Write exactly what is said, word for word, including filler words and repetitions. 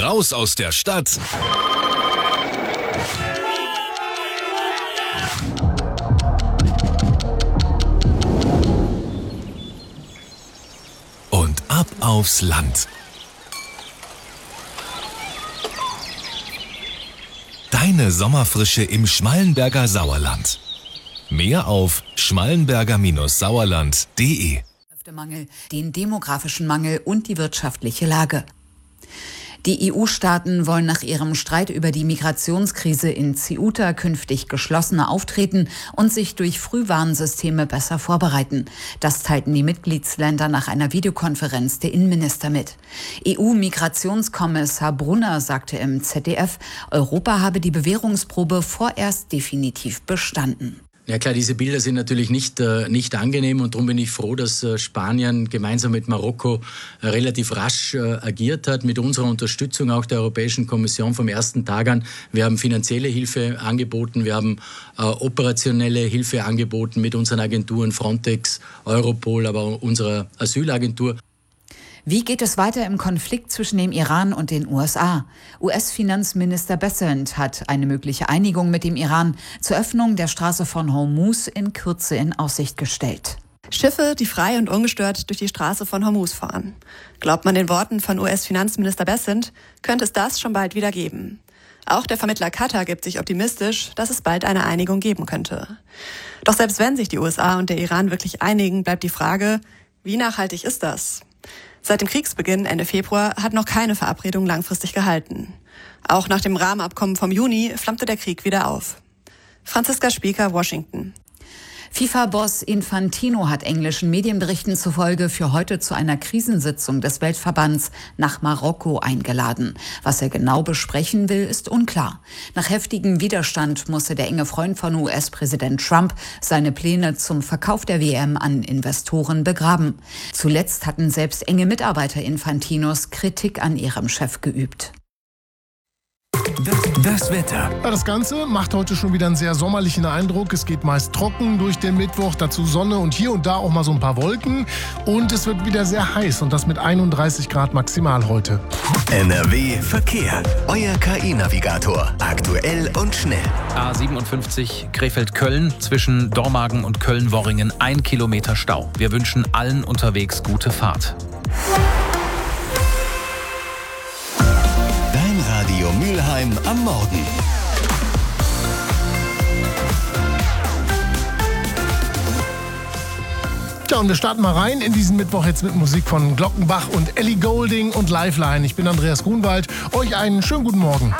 Raus aus der Stadt. Und ab aufs Land. Deine Sommerfrische im Schmallenberger Sauerland. Mehr auf schmallenberger Sauerland punkt de. Mangel, den demografischen Mangel und die wirtschaftliche Lage. Die E U-Staaten wollen nach ihrem Streit über die Migrationskrise in Ceuta künftig geschlossener auftreten und sich durch Frühwarnsysteme besser vorbereiten. Das teilten die Mitgliedsländer nach einer Videokonferenz der Innenminister mit. E U-Migrationskommissar Brunner sagte im Z D F, Europa habe die Bewährungsprobe vorerst definitiv bestanden. Ja klar, diese Bilder sind natürlich nicht, äh, nicht angenehm und darum bin ich froh, dass äh, Spanien gemeinsam mit Marokko äh, relativ rasch äh, agiert hat, mit unserer Unterstützung auch der Europäischen Kommission vom ersten Tag an. Wir haben finanzielle Hilfe angeboten, wir haben äh, operationelle Hilfe angeboten mit unseren Agenturen Frontex, Europol, aber auch unserer Asylagentur. Wie geht es weiter im Konflikt zwischen dem Iran und den U S A? U S-Finanzminister Bessent hat eine mögliche Einigung mit dem Iran zur Öffnung der Straße von Hormuz in Kürze in Aussicht gestellt. Schiffe, die frei und ungestört durch die Straße von Hormuz fahren. Glaubt man den Worten von U S-Finanzminister Bessent, könnte es das schon bald wieder geben. Auch der Vermittler Katar gibt sich optimistisch, dass es bald eine Einigung geben könnte. Doch selbst wenn sich die U S A und der Iran wirklich einigen, bleibt die Frage, wie nachhaltig ist das? Seit dem Kriegsbeginn Ende Februar hat noch keine Verabredung langfristig gehalten. Auch nach dem Rahmenabkommen vom Juni flammte der Krieg wieder auf. Franziska Spieker, Washington. FIFA-Boss Infantino hat englischen Medienberichten zufolge für heute zu einer Krisensitzung des Weltverbands nach Marokko eingeladen. Was er genau besprechen will, ist unklar. Nach heftigem Widerstand musste der enge Freund von U S-Präsident Trump seine Pläne zum Verkauf der W M an Investoren begraben. Zuletzt hatten selbst enge Mitarbeiter Infantinos Kritik an ihrem Chef geübt. Das, das Wetter. Ja, das Ganze macht heute schon wieder einen sehr sommerlichen Eindruck. Es geht meist trocken durch den Mittwoch, dazu Sonne und hier und da auch mal so ein paar Wolken. Und es wird wieder sehr heiß und das mit einunddreißig Grad maximal heute. N R W Verkehr. Euer K I-Navigator. Aktuell und schnell. A siebenundfünfzig Krefeld-Köln zwischen Dormagen und Köln-Worringen. Ein Kilometer Stau. Wir wünschen allen unterwegs gute Fahrt. Radio Mülheim am Morgen. Tja, und wir starten mal rein in diesen Mittwoch jetzt mit Musik von Glockenbach und Ellie Goulding und Lifeline. Ich bin Andreas Grunwald. Euch einen schönen guten Morgen.